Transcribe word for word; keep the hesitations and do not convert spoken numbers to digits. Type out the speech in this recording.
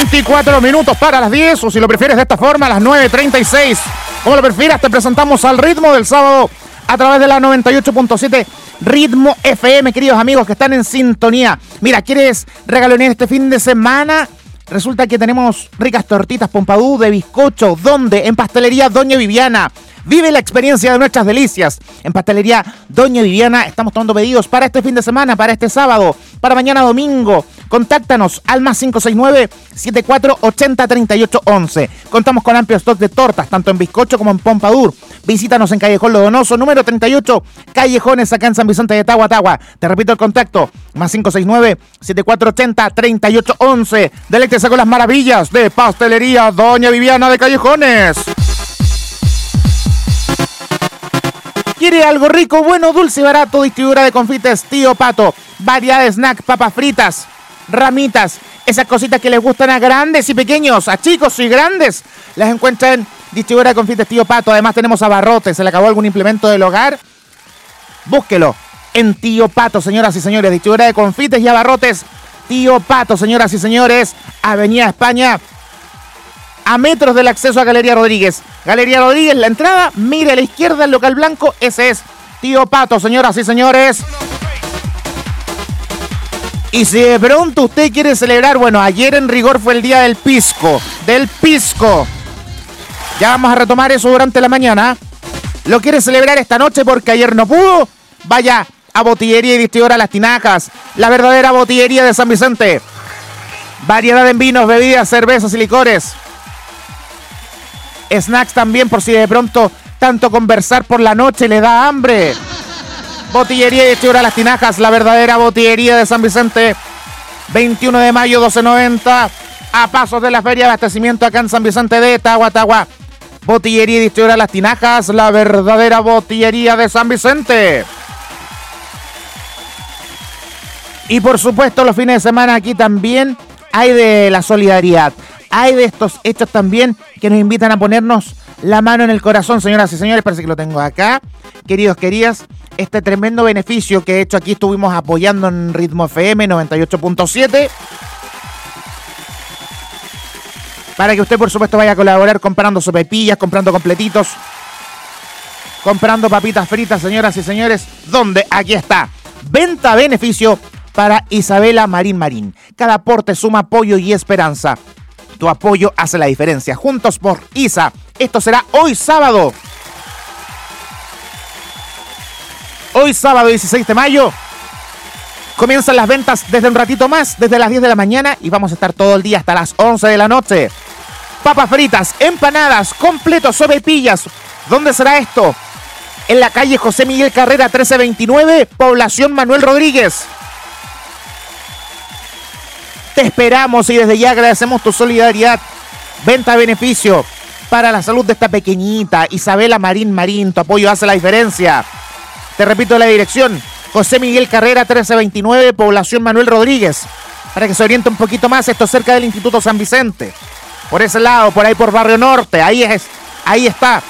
veinticuatro minutos para las diez, o si lo prefieres de esta forma, a las nueve treinta y seis. Como lo prefieras, te presentamos al ritmo del sábado a través de la noventa y ocho punto siete Ritmo F M, queridos amigos que están en sintonía. Mira, ¿quieres regalonear este fin de semana? Resulta que tenemos ricas tortitas Pompadú de bizcocho. ¿Dónde? En Pastelería Doña Viviana. Vive la experiencia de nuestras delicias. En Pastelería Doña Viviana estamos tomando pedidos para este fin de semana, para este sábado, para mañana domingo. Contáctanos al más cinco seis nueve, siete cuatro ocho cero, tres ocho once. Contamos con amplio stock de tortas, tanto en bizcocho como en Pompadour. Visítanos en Callejón Lo Donoso, número treinta y ocho, Callejones, acá en San Vicente de Tagua, Tagua. Te repito el contacto, más cinco seis nueve, siete cuatro ocho cero, tres ocho once. Deléctese con las maravillas de Pastelería Doña Viviana de Callejones. ¿Quiere algo rico, bueno, dulce y barato? Distribuidora de confites Tío Pato. Variedad de snack, papas fritas, ramitas, esas cositas que les gustan a grandes y pequeños, a chicos y grandes. Las encuentran en distribuidora de confites Tío Pato. Además tenemos abarrotes. ¿Se le acabó algún implemento del hogar? Búsquelo en Tío Pato, señoras y señores. Distribuidora de confites y abarrotes Tío Pato, señoras y señores. Avenida España, a metros del acceso a Galería Rodríguez. Galería Rodríguez, la entrada, mire a la izquierda el local blanco. Ese es Tío Pato, señoras y señores. Y si de pronto usted quiere celebrar, bueno, ayer en rigor fue el día del pisco. Del pisco. Ya vamos a retomar eso durante la mañana. ¿Lo quiere celebrar esta noche porque ayer no pudo? Vaya a Botillería y Distribuidora Las Tinacas, la verdadera botillería de San Vicente. Variedad en vinos, bebidas, cervezas y licores. Snacks también, por si de pronto tanto conversar por la noche le da hambre. Botillería y Distribuidora Las Tinajas, la verdadera botillería de San Vicente. veintiuno de mayo, doce noventa, a pasos de la feria de abastecimiento acá en San Vicente de Tagua, Tagua. Botillería y Distribuidora Las Tinajas, la verdadera botillería de San Vicente. Y por supuesto los fines de semana aquí también hay de la solidaridad. Hay de estos hechos también que nos invitan a ponernos la mano en el corazón, señoras y señores. Parece que lo tengo acá. Queridos, queridas, este tremendo beneficio que de hecho aquí estuvimos apoyando en Ritmo F M noventa y ocho punto siete. Para que usted, por supuesto, vaya a colaborar comprando sopepillas, comprando completitos, comprando papitas fritas, señoras y señores. ¿Dónde? Aquí está. Venta a beneficio para Isabela Marín Marín. Cada aporte suma apoyo y esperanza. Tu apoyo hace la diferencia. Juntos por Isa. Esto será hoy sábado. Hoy sábado dieciséis de mayo. Comienzan las ventas desde un ratito más, desde las diez de la mañana. Y vamos a estar todo el día hasta las once de la noche. Papas fritas, empanadas, completos, sopepillas. ¿Dónde será esto? En la calle José Miguel Carrera trece veintinueve, población Manuel Rodríguez. Te esperamos y desde ya agradecemos tu solidaridad. Venta a beneficio para la salud de esta pequeñita Isabela Marín Marín. Tu apoyo hace la diferencia. Te repito la dirección. José Miguel Carrera trece veintinueve, población Manuel Rodríguez. Para que se oriente un poquito más, esto es cerca del Instituto San Vicente. Por ese lado, por ahí por Barrio Norte. Ahí es, ahí está.